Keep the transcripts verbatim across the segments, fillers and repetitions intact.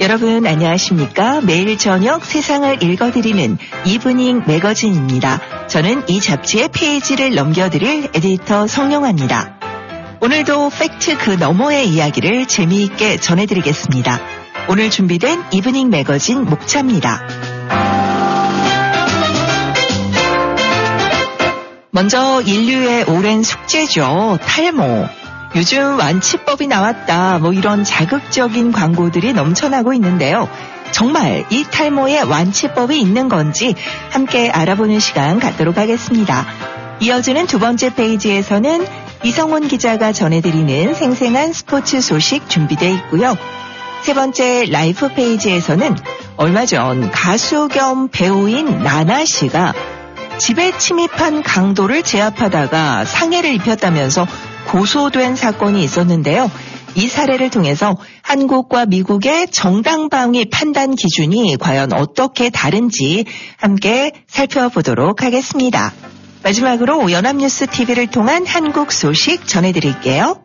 여러분 안녕하십니까? 매일 저녁 세상을 읽어드리는 이브닝 매거진입니다. 저는 이 잡지의 페이지를 넘겨드릴 에디터 성영아입니다. 오늘도 팩트 그 너머의 이야기를 재미있게 전해드리겠습니다. 오늘 준비된 이브닝 매거진 목차입니다. 먼저 인류의 오랜 숙제죠. 탈모. 요즘 완치법이 나왔다, 뭐 이런 자극적인 광고들이 넘쳐나고 있는데요. 정말 이 탈모에 완치법이 있는 건지 함께 알아보는 시간 갖도록 하겠습니다. 이어지는 두 번째 페이지에서는 이성훈 기자가 전해드리는 생생한 스포츠 소식 준비되어 있고요. 세 번째 라이프 페이지에서는 얼마 전 가수 겸 배우인 나나 씨가 집에 침입한 강도를 제압하다가 상해를 입혔다면서 고소된 사건이 있었는데요. 이 사례를 통해서 한국과 미국의 정당방위 판단 기준이 과연 어떻게 다른지 함께 살펴보도록 하겠습니다. 마지막으로 연합뉴스 티비를 통한 한국 소식 전해드릴게요.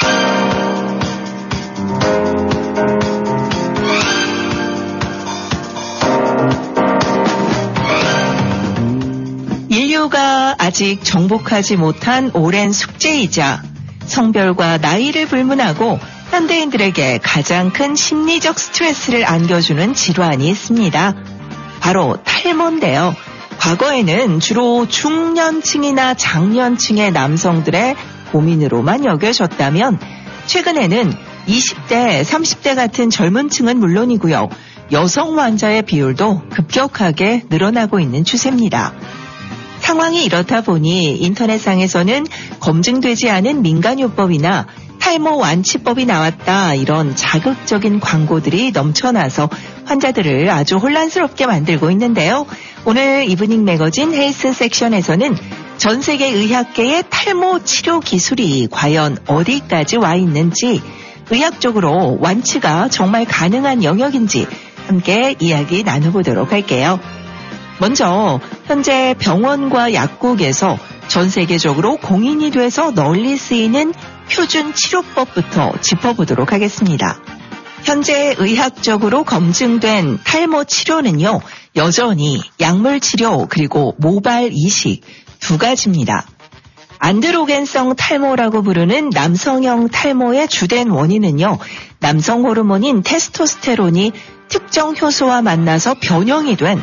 인류가 아직 정복하지 못한 오랜 숙제이자 성별과 나이를 불문하고 현대인들에게 가장 큰 심리적 스트레스를 안겨주는 질환이 있습니다. 바로 탈모인데요. 과거에는 주로 중년층이나 장년층의 남성들의 고민으로만 여겨졌다면 최근에는 이십 대, 삼십 대 같은 젊은 층은 물론이고요. 여성 환자의 비율도 급격하게 늘어나고 있는 추세입니다. 상황이 이렇다 보니 인터넷상에서는 검증되지 않은 민간요법이나 탈모 완치법이 나왔다, 이런 자극적인 광고들이 넘쳐나서 환자들을 아주 혼란스럽게 만들고 있는데요. 오늘 이브닝 매거진 헬스 섹션에서는 전 세계 의학계의 탈모 치료 기술이 과연 어디까지 와 있는지, 의학적으로 완치가 정말 가능한 영역인지 함께 이야기 나눠보도록 할게요. 먼저 현재 병원과 약국에서 전 세계적으로 공인이 돼서 널리 쓰이는 표준 치료법부터 짚어보도록 하겠습니다. 현재 의학적으로 검증된 탈모 치료는요, 여전히 약물 치료 그리고 모발 이식 두 가지입니다. 안드로겐성 탈모라고 부르는 남성형 탈모의 주된 원인은요, 남성 호르몬인 테스토스테론이 특정 효소와 만나서 변형이 된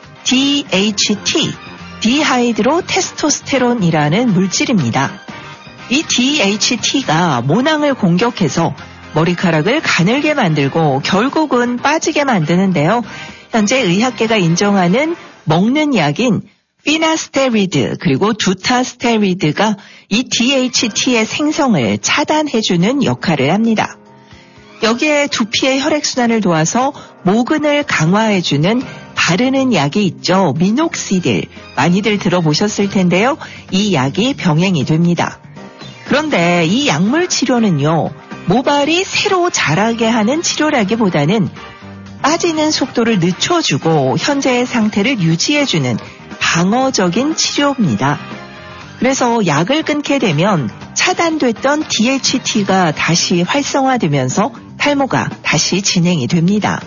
디에이치티, 디하이드로 테스토스테론이라는 물질입니다. 이 디에이치티가 모낭을 공격해서 머리카락을 가늘게 만들고 결국은 빠지게 만드는데요. 현재 의학계가 인정하는 먹는 약인 피나스테리드 그리고 두타스테리드가 이 디에이치티의 생성을 차단해주는 역할을 합니다. 여기에 두피의 혈액순환을 도와서 모근을 강화해주는 바르는 약이 있죠. 미녹시딜, 많이들 들어보셨을 텐데요. 이 약이 병행이 됩니다. 그런데 이 약물 치료는요, 모발이 새로 자라게 하는 치료라기보다는 빠지는 속도를 늦춰주고 현재의 상태를 유지해주는 방어적인 치료입니다. 그래서 약을 끊게 되면 차단됐던 디에이치티가 다시 활성화되면서 탈모가 다시 진행이 됩니다.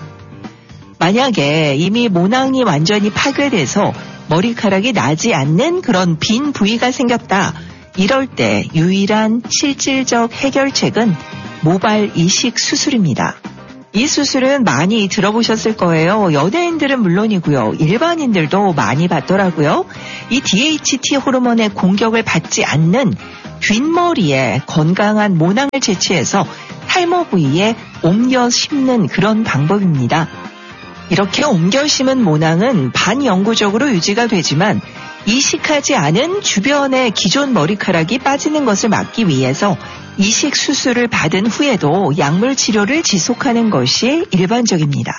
만약에 이미 모낭이 완전히 파괴돼서 머리카락이 나지 않는 그런 빈 부위가 생겼다, 이럴 때 유일한 실질적 해결책은 모발 이식 수술입니다. 이 수술은 많이 들어보셨을 거예요. 연예인들은 물론이고요. 일반인들도 많이 받더라고요. 이 디에이치티 호르몬의 공격을 받지 않는 뒷머리에 건강한 모낭을 채취해서 탈모 부위에 옮겨 심는 그런 방법입니다. 이렇게 옮겨 심은 모낭은 반영구적으로 유지가 되지만 이식하지 않은 주변의 기존 머리카락이 빠지는 것을 막기 위해서 이식 수술을 받은 후에도 약물 치료를 지속하는 것이 일반적입니다.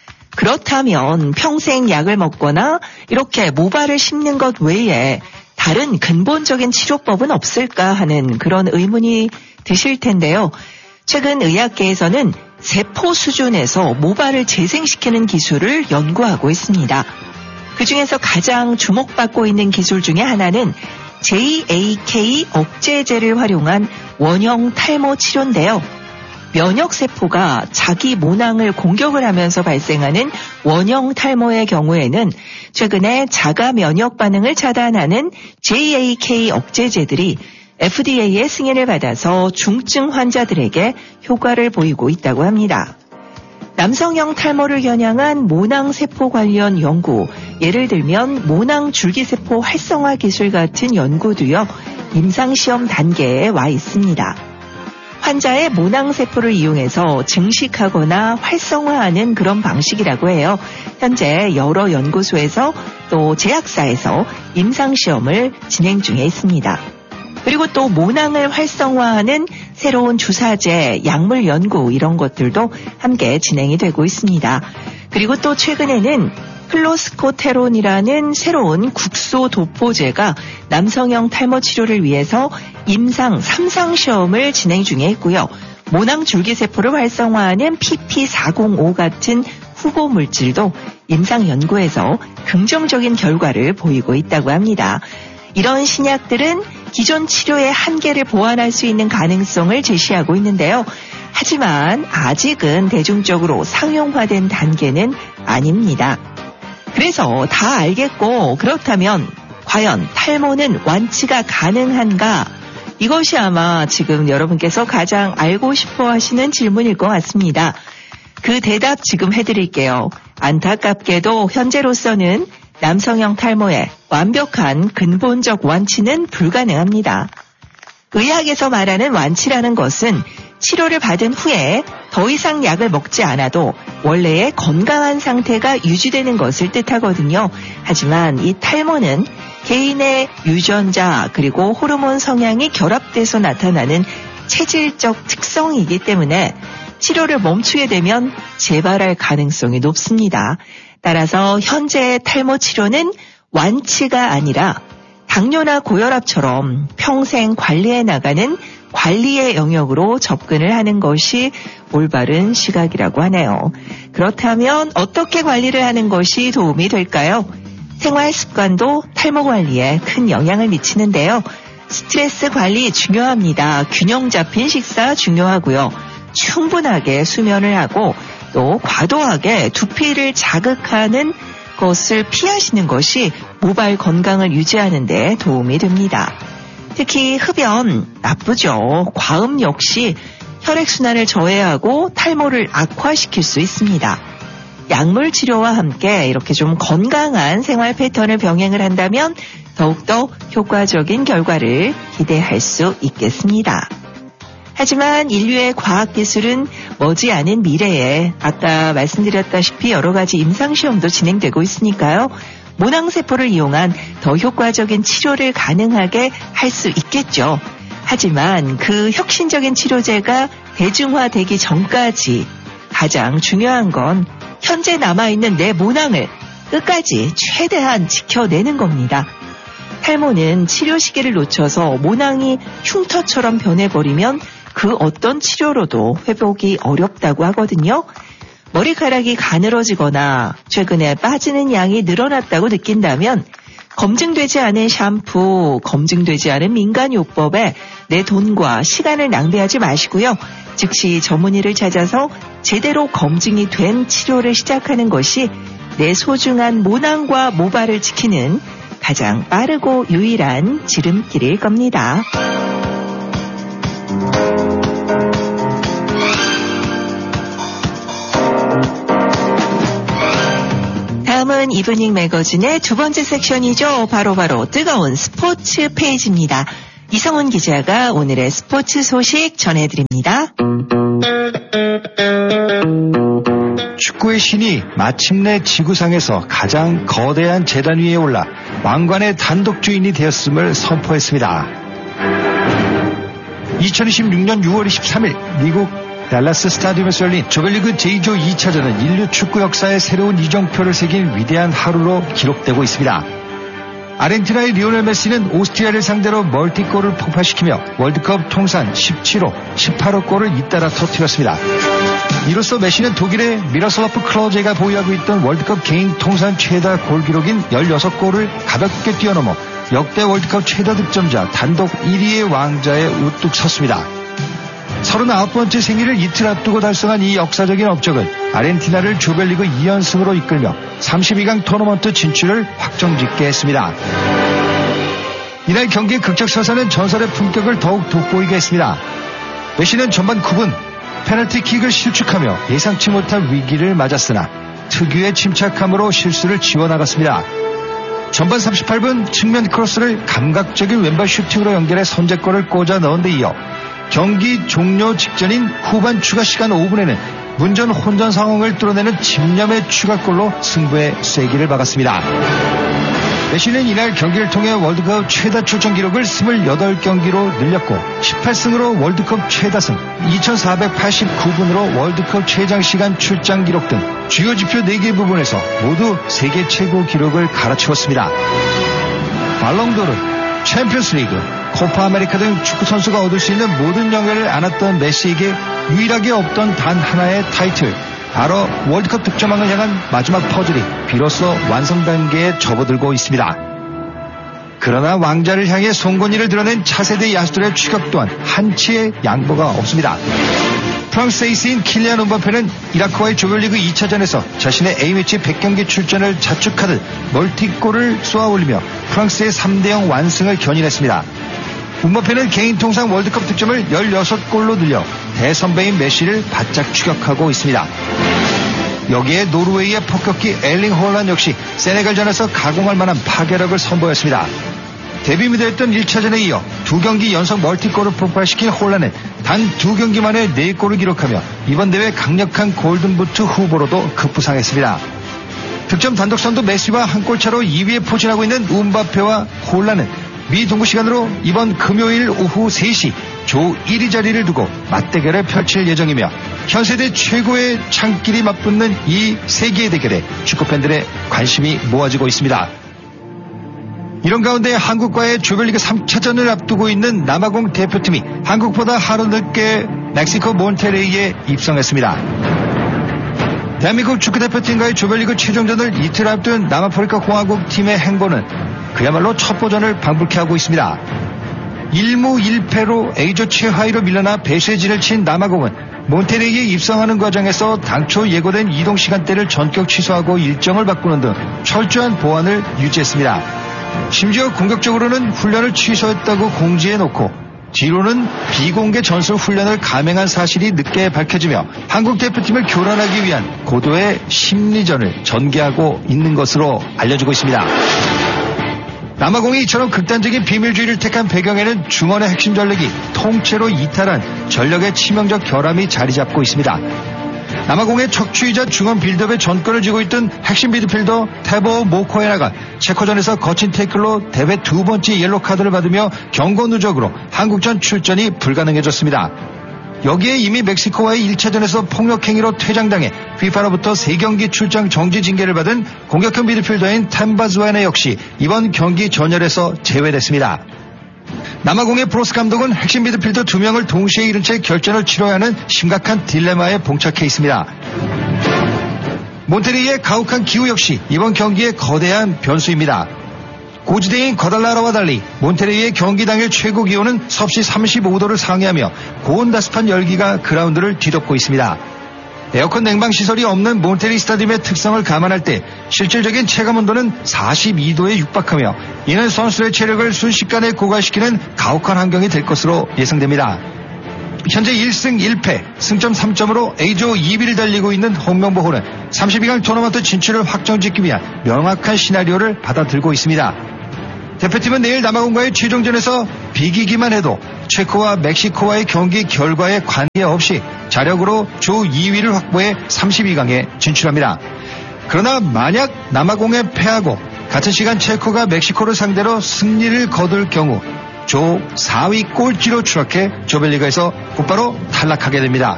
그렇다면 평생 약을 먹거나 이렇게 모발을 심는 것 외에 다른 근본적인 치료법은 없을까 하는 그런 의문이 드실 텐데요. 최근 의학계에서는 세포 수준에서 모발을 재생시키는 기술을 연구하고 있습니다. 그중에서 가장 주목받고 있는 기술 중에 하나는 제이에이케이 억제제를 활용한 원형 탈모 치료인데요. 면역세포가 자기 모낭을 공격을 하면서 발생하는 원형 탈모의 경우에는 최근에 자가 면역 반응을 차단하는 제이에이케이 억제제들이 에프디에이의 승인을 받아서 중증 환자들에게 효과를 보이고 있다고 합니다. 남성형 탈모를 겨냥한 모낭세포 관련 연구, 예를 들면 모낭줄기세포 활성화 기술 같은 연구도요, 임상시험 단계에 와 있습니다. 환자의 모낭세포를 이용해서 증식하거나 활성화하는 그런 방식이라고 해요. 현재 여러 연구소에서 또 제약사에서 임상시험을 진행 중에 있습니다. 그리고 또 모낭을 활성화하는 새로운 주사제, 약물 연구 이런 것들도 함께 진행이 되고 있습니다. 그리고 또 최근에는 클로스코테론이라는 새로운 국소 도포제가 남성형 탈모 치료를 위해서 임상 삼 상 시험을 진행 중에 있고요. 모낭 줄기세포를 활성화하는 피피 사공오 같은 후보 물질도 임상 연구에서 긍정적인 결과를 보이고 있다고 합니다. 이런 신약들은 기존 치료의 한계를 보완할 수 있는 가능성을 제시하고 있는데요. 하지만 아직은 대중적으로 상용화된 단계는 아닙니다. 그래서 다 알겠고, 그렇다면 과연 탈모는 완치가 가능한가? 이것이 아마 지금 여러분께서 가장 알고 싶어 하시는 질문일 것 같습니다. 그 대답 지금 해드릴게요. 안타깝게도 현재로서는 남성형 탈모의 완벽한 근본적 완치는 불가능합니다. 의학에서 말하는 완치라는 것은 치료를 받은 후에 더 이상 약을 먹지 않아도 원래의 건강한 상태가 유지되는 것을 뜻하거든요. 하지만 이 탈모는 개인의 유전자 그리고 호르몬 성향이 결합돼서 나타나는 체질적 특성이기 때문에 치료를 멈추게 되면 재발할 가능성이 높습니다. 따라서 현재의 탈모 치료는 완치가 아니라 당뇨나 고혈압처럼 평생 관리해 나가는 관리의 영역으로 접근을 하는 것이 올바른 시각이라고 하네요. 그렇다면 어떻게 관리를 하는 것이 도움이 될까요? 생활 습관도 탈모 관리에 큰 영향을 미치는데요. 스트레스 관리 중요합니다. 균형 잡힌 식사 중요하고요. 충분하게 수면을 하고 또 과도하게 두피를 자극하는 것을 피하시는 것이 모발 건강을 유지하는 데 도움이 됩니다. 특히 흡연 나쁘죠. 과음 역시 혈액순환을 저해하고 탈모를 악화시킬 수 있습니다. 약물 치료와 함께 이렇게 좀 건강한 생활 패턴을 병행을 한다면 더욱더 효과적인 결과를 기대할 수 있겠습니다. 하지만 인류의 과학기술은 머지않은 미래에 아까 말씀드렸다시피 여러 가지 임상시험도 진행되고 있으니까요. 모낭세포를 이용한 더 효과적인 치료를 가능하게 할 수 있겠죠. 하지만 그 혁신적인 치료제가 대중화되기 전까지 가장 중요한 건 현재 남아있는 내 모낭을 끝까지 최대한 지켜내는 겁니다. 탈모는 치료 시기를 놓쳐서 모낭이 흉터처럼 변해버리면 그 어떤 치료로도 회복이 어렵다고 하거든요. 머리카락이 가늘어지거나 최근에 빠지는 양이 늘어났다고 느낀다면 검증되지 않은 샴푸, 검증되지 않은 민간요법에 내 돈과 시간을 낭비하지 마시고요. 즉시 전문의를 찾아서 제대로 검증이 된 치료를 시작하는 것이 내 소중한 모낭과 모발을 지키는 가장 빠르고 유일한 지름길일 겁니다. 다음은 이브닝 매거진의 두 번째 섹션이죠. 바로바로 바로 뜨거운 스포츠 페이지입니다. 이성훈 기자가 오늘의 스포츠 소식 전해드립니다. 축구의 신이 마침내 지구상에서 가장 거대한 재단 위에 올라 왕관의 단독 주인이 되었음을 선포했습니다. 이천이십육 년 유월 이십삼일 미국 달라스 스타디움에서 열린 조별리그 제이조 이 차전은 인류 축구 역사의 새로운 이정표를 새긴 위대한 하루로 기록되고 있습니다. 아르헨티나의 리오넬 메시는 오스트리아를 상대로 멀티골을 폭파시키며 월드컵 통산 십칠 호, 십팔 호 골을 잇따라 터뜨렸습니다. 이로써 메시는 독일의 미로슬라프 클로제가 보유하고 있던 월드컵 개인 통산 최다 골 기록인 열여섯 골을 가볍게 뛰어넘어 역대 월드컵 최다 득점자 단독 일 위의 왕자에 우뚝 섰습니다. 서른아홉 번째 생일을 이틀 앞두고 달성한 이 역사적인 업적은 아르헨티나를 조별리그 이 연승으로 이끌며 삼십이 강 토너먼트 진출을 확정짓게 했습니다. 이날 경기의 극적 서사는 전설의 품격을 더욱 돋보이게 했습니다. 메시는 전반 구 분 페널티킥을 실축하며 예상치 못한 위기를 맞았으나 특유의 침착함으로 실수를 지워나갔습니다. 전반 삼십팔 분 측면 크로스를 감각적인 왼발 슈팅으로 연결해 선제골을 꽂아 넣은 데 이어 경기 종료 직전인 후반 추가 시간 오 분에는 문전 혼전 상황을 뚫어내는 집념의 추가골로 승부의 쐐기를 박았습니다. 메시는 이날 경기를 통해 월드컵 최다 출전 기록을 이십팔 경기로 늘렸고 십팔 승으로 월드컵 최다승, 이천사백팔십구 분으로 월드컵 최장시간 출장 기록 등 주요 지표 네 개 부분에서 모두 세계 최고 기록을 갈아치웠습니다. 발롱도르, 챔피언스리그, 코파 아메리카 등 축구 선수가 얻을 수 있는 모든 영예를 안았던 메시에게 유일하게 없던 단 하나의 타이틀, 바로 월드컵 득점왕을 향한 마지막 퍼즐이 비로소 완성 단계에 접어들고 있습니다. 그러나 왕자를 향해 송곳니를 드러낸 차세대 야수들의 추격 또한 한치의 양보가 없습니다. 프랑스 에이스인 킬리안 음바페는 이라크와의 조별리그 이 차전에서 자신의 A매치 백 경기 출전을 자축하듯 멀티골을 쏘아올리며 프랑스의 삼 대 영 완승을 견인했습니다. 음바페는 개인 통상 월드컵 득점을 열여섯 골로 늘려 대선배인 메시를 바짝 추격하고 있습니다. 여기에 노르웨이의 폭격기 엘링 홀란 역시 세네갈전에서 가공할 만한 파괴력을 선보였습니다. 데뷔 무대였던 일 차전에 이어 두 경기 연속 멀티골을 폭발시킨 홀란은 단 두 경기 만에 네 골을 기록하며 이번 대회 강력한 골든부트 후보로도 급부상했습니다. 득점 단독 선두 메시와 한 골차로 이 위에 포진하고 있는 음바페와 홀란은 미 동부 시간으로 이번 금요일 오후 세 시 조 일 위 자리를 두고 맞대결을 펼칠 예정이며 현 세대 최고의 창길이 맞붙는 이 세계의 대결에 축구팬들의 관심이 모아지고 있습니다. 이런 가운데 한국과의 조별리그 삼 차전을 앞두고 있는 남아공 대표팀이 한국보다 하루 늦게 멕시코 몬테레이에 입성했습니다. 대한민국 축구대표팀과의 조별리그 최종전을 이틀 앞둔 남아프리카 공화국 팀의 행보는 그야말로 첩보전을 방불케 하고 있습니다. 일 무 일 패로 A조 최하위로 밀려나 배수의 진을 친 남아공은 몬테레이에 입성하는 과정에서 당초 예고된 이동 시간대를 전격 취소하고 일정을 바꾸는 등 철저한 보안을 유지했습니다. 심지어 공격적으로는 훈련을 취소했다고 공지해놓고 뒤로는 비공개 전술 훈련을 감행한 사실이 늦게 밝혀지며 한국 대표팀을 교란하기 위한 고도의 심리전을 전개하고 있는 것으로 알려지고 있습니다. 남아공이 이처럼 극단적인 비밀주의를 택한 배경에는 중원의 핵심 전력이 통째로 이탈한 전력의 치명적 결함이 자리 잡고 있습니다. 남아공의 척추이자 중원 빌드업의 전권을 쥐고 있던 핵심 미드필더 테보 모코에나가 체코전에서 거친 태클로 대회 두 번째 옐로 카드를 받으며 경고 누적으로 한국전 출전이 불가능해졌습니다. 여기에 이미 멕시코와의 일 차전에서 폭력행위로 퇴장당해 피파로부터 세 경기 출장 정지 징계를 받은 공격형 미드필더인 템바즈와네 역시 이번 경기 전열에서 제외됐습니다. 남아공의 프로스 감독은 핵심 미드필더 두 명을 동시에 잃은 채 결전을 치러야 하는 심각한 딜레마에 봉착해 있습니다. 몬테레이의 가혹한 기후 역시 이번 경기의 거대한 변수입니다. 고지대인 거달라라와 달리 몬테레이의 경기 당일 최고 기온은 섭씨 삼십오 도를 상회하며 고온다습한 열기가 그라운드를 뒤덮고 있습니다. 에어컨 냉방 시설이 없는 몬테레이 스타디움의 특성을 감안할 때 실질적인 체감 온도는 사십이 도에 육박하며 이는 선수의 체력을 순식간에 고갈시키는 가혹한 환경이 될 것으로 예상됩니다. 현재 일 승 일 패, 승점 삼 점으로 A조 이 위를 달리고 있는 홍명보호는 삼십이 강 토너먼트 진출을 확정짓기 위한 명확한 시나리오를 받아들고 있습니다. 대표팀은 내일 남아공과의 최종전에서 비기기만 해도 체코와 멕시코와의 경기 결과에 관계없이 자력으로 조 이 위를 확보해 삼십이 강에 진출합니다. 그러나 만약 남아공에 패하고 같은 시간 체코가 멕시코를 상대로 승리를 거둘 경우 조 사 위 꼴찌로 추락해 조별리그에서 곧바로 탈락하게 됩니다.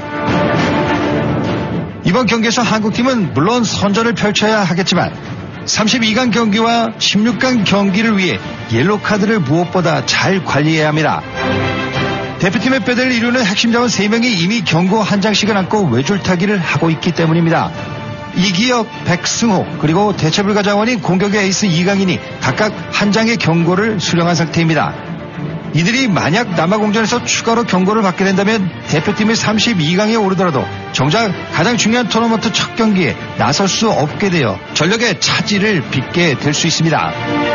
이번 경기에서 한국팀은 물론 선전을 펼쳐야 하겠지만 삼십이 강 경기와 십육 강 경기를 위해 옐로카드를 무엇보다 잘 관리해야 합니다. 대표팀의 뼈대를 이루는 핵심 자원 세 명이 이미 경고 한 장씩을 안고 외줄타기를 하고 있기 때문입니다. 이기혁, 백승호 그리고 대체불가 자원인 공격의 에이스 이강인이 각각 한 장의 경고를 수령한 상태입니다. 이들이 만약 남아공전에서 추가로 경고를 받게 된다면 대표팀이 삼십이 강에 오르더라도 정작 가장 중요한 토너먼트 첫 경기에 나설 수 없게 되어 전력의 차질을 빚게 될 수 있습니다.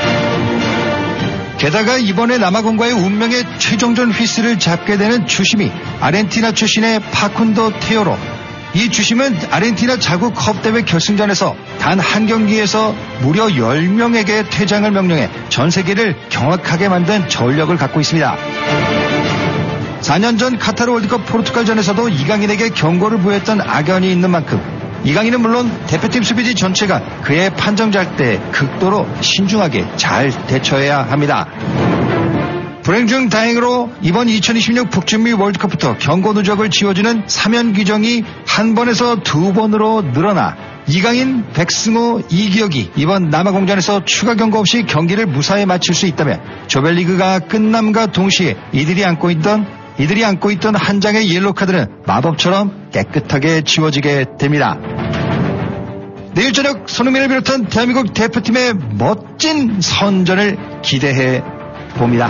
게다가 이번에 남아공과의 운명의 최종전 휘슬을 잡게 되는 주심이 아르헨티나 출신의 파쿤도 테오로. 이 주심은 아르헨티나 자국 컵대회 결승전에서 단 한 경기에서 무려 열 명에게 퇴장을 명령해 전 세계를 경악하게 만든 전력을 갖고 있습니다. 사 년 전 카타르 월드컵 포르투갈전에서도 이강인에게 경고를 부여했던 악연이 있는 만큼 이강인은 물론 대표팀 수비진 전체가 그의 판정 잘 때 극도로 신중하게 잘 대처해야 합니다. 불행 중 다행으로 이번 이천이십육 북중미 월드컵부터 경고 누적을 지워주는 사면 규정이 한 번에서 두 번으로 늘어나 이강인, 백승호, 이기혁이 이번 남아공전에서 추가 경고 없이 경기를 무사히 마칠 수 있다면 조별리그가 끝남과 동시에 이들이 안고 있던 이들이 안고 있던 한 장의 옐로 카드는 마법처럼 깨끗하게 지워지게 됩니다. 내일 저녁 손흥민을 비롯한 대한민국 대표팀의 멋진 선전을 기대해 봅니다.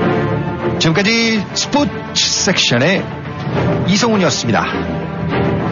지금까지 스포츠 섹션의 이성훈이었습니다.